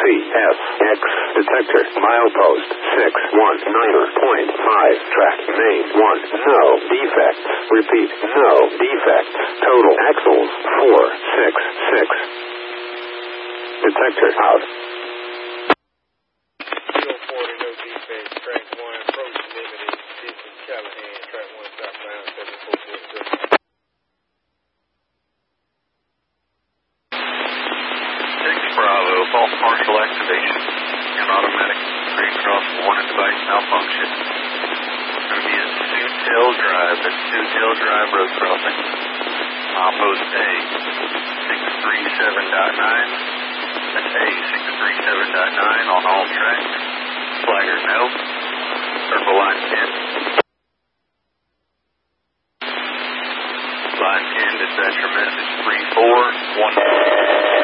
CSX detector milepost 619.5 track main 1 no defects. Repeat, no defects. Total axles 466. Detector out. 240 no defects. Track 1 approach limited. Distance Callahan. Track 1 southbound 7440. 6 Bravo, false partial activation and automatic pre-cross warning device malfunction. It's going to be at Suetail Drive. That's Suetail Drive road crossing. Post A 637.9. That's A 637.9 on all tracks. Flagger no. Circle line 10. Line 10, dispatcher message 3410.